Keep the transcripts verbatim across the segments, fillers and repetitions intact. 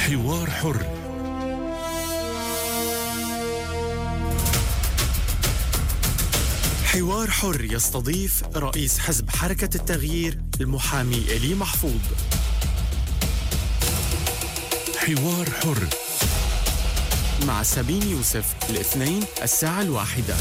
حوار حر. حوار حر يستضيف رئيس حزب حركة التغيير المحامي إلي محفوظ. حوار حر مع سابين يوسف الاثنين الساعة الواحدة.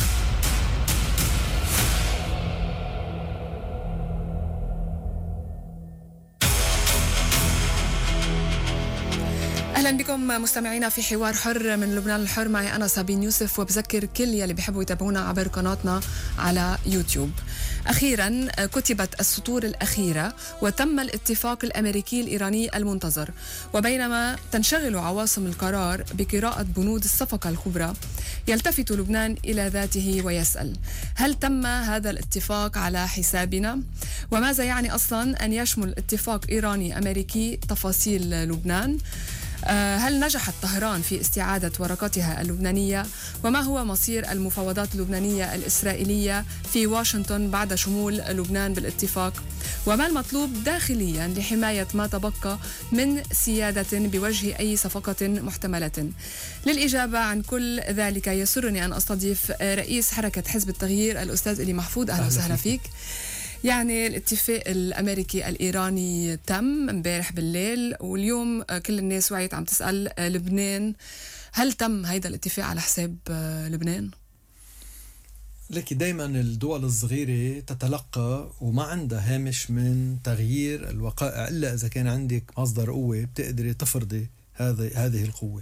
أهلا بكم مستمعينا في حوار حر من لبنان الحر. معي أنا سابين يوسف، وبذكر كل يلي بيحبوا يتابعونا عبر قناتنا على يوتيوب. أخيرا كتبت السطور الأخيرة وتم الاتفاق الأمريكي الإيراني المنتظر، وبينما تنشغل عواصم القرار بقراءة بنود الصفقة الكبرى يلتفت لبنان إلى ذاته ويسأل: هل تم هذا الاتفاق على حسابنا؟ وماذا يعني أصلا أن يشمل اتفاق إيراني أمريكي تفاصيل لبنان؟ هل نجحت طهران في استعادة ورقتها اللبنانية؟ وما هو مصير المفاوضات اللبنانية الإسرائيلية في واشنطن بعد شمول لبنان بالاتفاق؟ وما المطلوب داخليا لحماية ما تبقى من سيادة بوجه أي صفقة محتملة؟ للإجابة عن كل ذلك يسرني أن أستضيف رئيس حركة حزب التغيير الأستاذ إلي محفوظ. أهلا وسهلا فيك. يعني الاتفاق الأمريكي الإيراني تم امبارح بالليل، واليوم كل الناس وعيت عم تسأل لبنان: هل تم هيدا الاتفاق على حساب لبنان؟ لكن دايما الدول الصغيرة تتلقى وما عندها هامش من تغيير الوقائع إلا إذا كان عندك مصدر قوة بتقدري تفرضي هذه هذه القوة.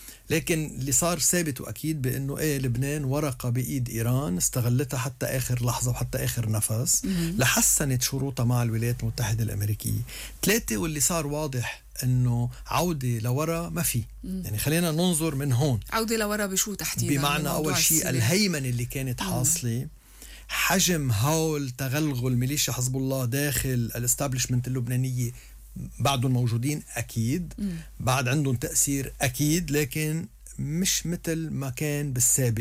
لكن اللي صار ثابت وأكيد بأنه إيه لبنان ورقة بإيد إيران استغلتها حتى آخر لحظة وحتى آخر نفس لحسنت شروطها مع الولايات المتحدة الأمريكية. ثلاثة، واللي صار واضح أنه عودة لورا ما في. يعني خلينا ننظر من هون. عودة لورا بشو تحديدا؟ بمعنى أول شيء الهيمنة اللي كانت حاصلة، حجم هول تغلغل ميليشيا حزب الله داخل الاستابلشمنت اللبنانية بعدهم موجودين أكيد، م. بعد عندهم تأثير أكيد، لكن مش مثل ما كان بالسابق.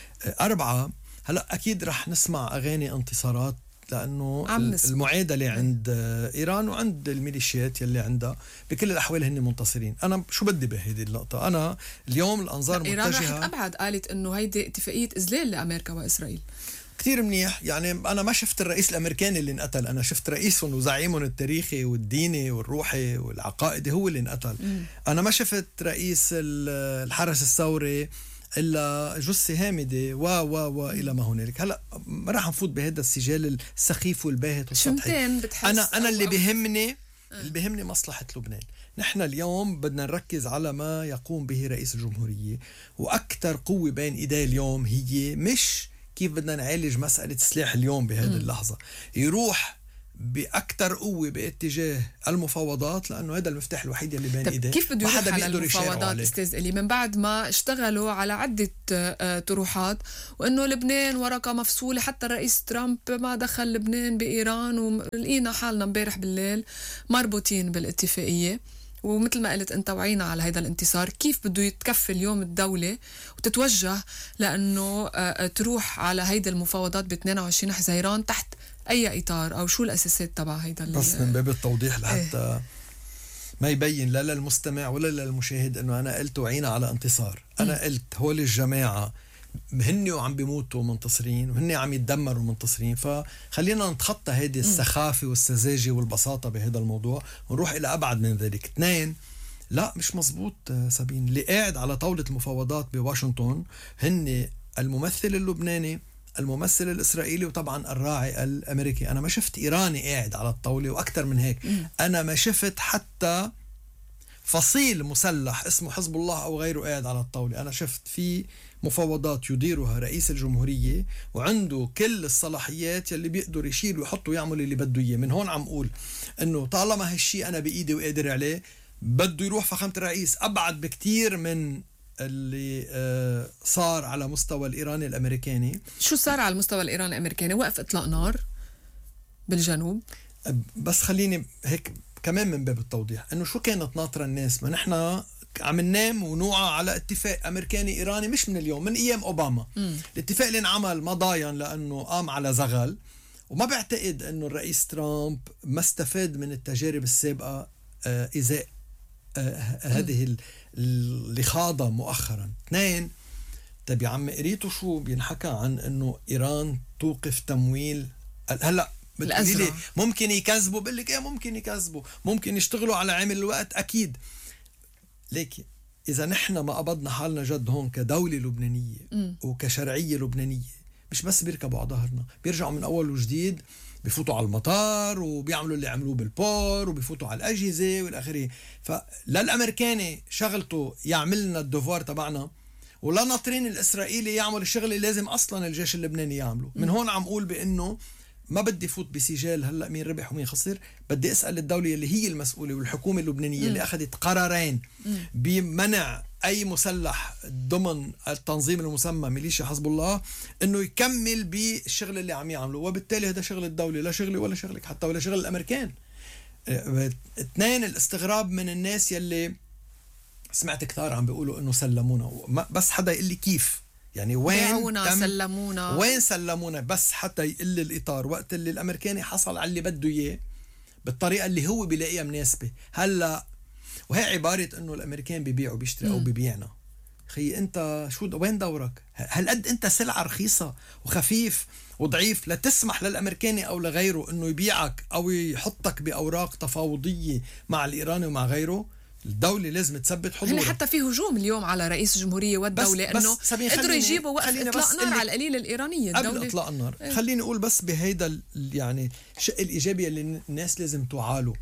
أربعة، هلأ أكيد رح نسمع أغاني انتصارات لأنه المعادلة عند إيران وعند الميليشيات يلي عندها بكل الأحوال هن منتصرين. أنا شو بدي بهذه اللقطة؟ أنا اليوم الأنظار متجهة. إيران رحت أبعد، قالت أنه هيدي اتفاقية إذلال لأمريكا وإسرائيل. كتير منيح. يعني أنا ما شفت الرئيس الأمريكاني اللي انقتل، أنا شفت رئيسهم وزعيمهم التاريخي والديني والروحي والعقائدي هو اللي انقتل. م. أنا ما شفت رئيس الحرس الثوري إلا جثة هامدة و و و إلى ما هنالك. هلأ ما راح نفوت بهذا السجال السخيف والباهت والسطحي. أنا أنا اللي بيهمني اللي بيهمني مصلحة لبنان. نحن اليوم بدنا نركز على ما يقوم به رئيس الجمهورية، وأكثر قوة بين إيديه اليوم هي مش كيف بدنا نعالج مسألة سلاح اليوم بهذه اللحظة، يروح بأكثر قوة باتجاه المفاوضات، لأنه هذا المفتاح الوحيد اللي بين إيديه. كيف بده يروح على المفاوضات أستاذ إلي من بعد ما اشتغلوا على عدة طروحات وإنه لبنان ورقة مفصولة؟ حتى الرئيس ترامب ما دخل لبنان بإيران، ولقينا حالنا امبارح بالليل مربوطين بالاتفاقية. ومثل ما قلت أنت وعينا على هذا الانتصار. كيف بده يتكفل اليوم الدولة وتتوجه لأنه تروح على هيدا المفاوضات ب اثنين وعشرين حزيران تحت أي إطار، أو شو الأساسات تبع هيدا؟ بس من باب التوضيح لحتى ايه؟ ما يبين لا للمستمع ولا للمشاهد أنه أنا قلت وعينا على انتصار. أنا م. قلت هول الجماعة هن وعم بيموتوا منتصرين وهن عم يتدمروا منتصرين، فخلينا نتخطى هذه السخافة والسذاجة والبساطة بهذا الموضوع ونروح إلى أبعد من ذلك. اثنين، لا مش مزبوط سابين. اللي قاعد على طاولة المفاوضات بواشنطن هن الممثل اللبناني، الممثل الإسرائيلي، وطبعا الراعي الأمريكي. أنا ما شفت إيراني قاعد على الطاولة، وأكثر من هيك أنا ما شفت حتى فصيل مسلح اسمه حزب الله أو غيره قاعد على الطاولة. أنا شفت في مفاوضات يديرها رئيس الجمهورية وعنده كل الصلاحيات يلي بيقدر يشيل ويحط ويعمل اللي بده إياه. من هون عم أقول إنه طالما هالشي أنا بإيدي وقادر عليه، بده يروح فخامة الرئيس أبعد بكتير من اللي آه صار على مستوى الإيراني الأمريكاني. شو صار على المستوى الإيراني الأمريكاني؟ وقف إطلاق نار بالجنوب. بس خليني هيك كمان من باب التوضيح إنه شو كانت ناطرة الناس. ما نحن عم ننام ونوعى على اتفاق أمريكاني إيراني مش من اليوم، من أيام أوباما. م. الاتفاق اللي انعمل مضايا لأنه قام على زغل، وما بعتقد أنه الرئيس ترامب ما استفاد من التجارب السابقة إزاء آه هذه ال- الإخاضة مؤخرا. اثنين، طيب يا عم قريتوا شو بينحكى عن انه ايران توقف تمويل هلا بتقولي لي ممكن يكذبوا، بقول لك ايه ممكن يكذبوا، ممكن يشتغلوا على عامل الوقت اكيد، لكن اذا نحن ما قبضنا حالنا جد هون كدولة لبنانية م. وكشرعية لبنانية، مش بس بيركبوا على ظهرنا، بيرجعوا من اول وجديد، بيفوتوا على المطار وبيعملوا اللي عملوه بالبور وبيفوتوا على الأجهزة والآخرين. فلا الأمريكاني شغلته يعملنا الدوفوار تبعنا، ولا ناطرين الإسرائيلي يعمل الشغل اللي لازم أصلا الجيش اللبناني يعمله. من هون عم قول بأنه ما بدي فوت بسجال هلأ مين ربح ومين خسر، بدي أسأل الدولة اللي هي المسؤولة والحكومة اللبنانية م. اللي أخذت قرارين م. بمنع أي مسلح ضمن التنظيم المسمى ميليشيا حزب الله أنه يكمل بالشغل اللي عم يعمله، وبالتالي هذا شغل الدولة، لا شغلي ولا شغلك حتى ولا شغل الأمريكان. اثنين، الاستغراب من الناس يلي سمعت كثار عم بيقولوا انه سلمونا، بس حدا يقول لي كيف يعني وين تم سلمونا وين سلمونا، بس حتى يقول لي الاطار وقت اللي الامريكاني حصل على اللي بده اياه بالطريقه اللي هو بيلاقيها مناسبه. هلا وهي عباره انه الامريكان بيبيعوا بيشتري او بيبيعنا، خي انت شو وين دورك؟ هل قد انت سلعه رخيصه وخفيف وضعيف لتسمح للامريكاني او لغيره انه يبيعك او يحطك باوراق تفاوضيه مع الايراني ومع غيره؟ الدولة لازم تثبت حضورها. هنا حتى في هجوم اليوم على رئيس الجمهورية والدولة انه قدروا يجيبوا وقف اطلاق نار على القليل الايرانية الدولة قبل اطلاق النار. ايه. خليني اقول بس بهيدا يعني الشق الايجابي اللي الناس لازم توعاله.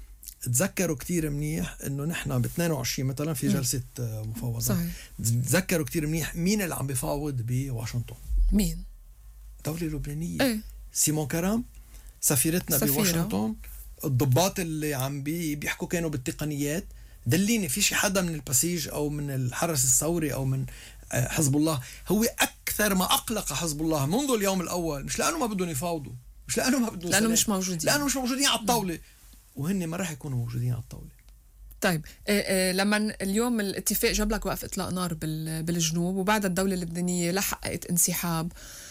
تذكروا كتير منيح انه نحن ب اثنين وعشرين مثلا في جلسة مفاوضات. صحيح. تذكروا كتير منيح مين اللي عم بيفاوض بواشنطن؟ مين؟ دولة لبنانية. ايه؟ سيمون كرام سفيرتنا سفيرة. بواشنطن. الضباط اللي عم بي بيحكوا كانوا بالتقنيات. دليني في شي حدا من البسيج او من الحرس الثوري او من حزب الله هو اكثر ما اقلق حزب الله منذ اليوم الاول، مش لانه ما بدهم يفاوضوا، مش لانه ما بدهم، لانه مش موجودين، لانه مش موجودين على الطاوله، وهن ما راح يكونوا موجودين على الطاوله. طيب لما اليوم الاتفاق جاب لك وقف اطلاق نار بالجنوب، وبعد الدوله اللبنانيه لا حققت انسحاب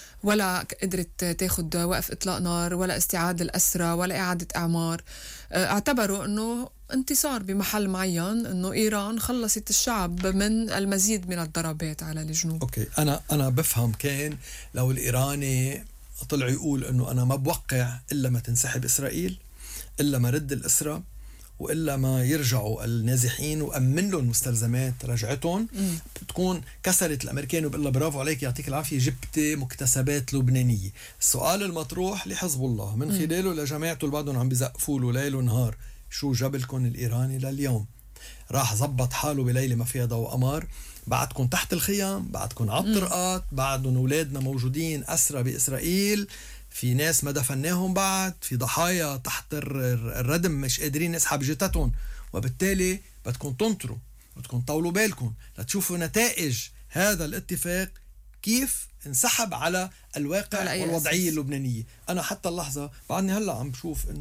ولا قدرت تاخد وقف إطلاق نار ولا استعادة الأسرى ولا إعادة إعمار، اعتبروا أنه انتصار بمحل معين، أنه إيران خلصت الشعب من المزيد من الضربات على الجنوب. أوكي، أنا أنا بفهم كان لو الإيراني طلع يقول أنه أنا ما بوقع إلا ما تنسحب إسرائيل، إلا ما رد الأسرى، وإلا ما يرجعوا النازحين وأمن لهم مستلزمات رجعتهم، م. بتكون كسرت الأمريكان وبقول برافو عليك يعطيك العافية جبت مكتسبات لبنانية. السؤال المطروح لحزب الله من خلاله لجماعته اللي بعدهم عم بيزقفوا له ليل ونهار، شو جابلكم الإيراني لليوم؟ راح زبط حاله بليلة ما فيها ضوء قمر، بعدكم تحت الخيام، بعدكم على الطرقات، بعدهم أولادنا موجودين أسرى بإسرائيل، في ناس ما دفناهم بعد، في ضحايا تحت الردم مش قادرين نسحب جثتهم، وبالتالي بدكم تنطروا بدكم طولوا بالكم لتشوفوا نتائج هذا الاتفاق كيف انسحب على الواقع والوضعية اللبنانية. أنا حتى اللحظة بعدني هلأ عم بشوف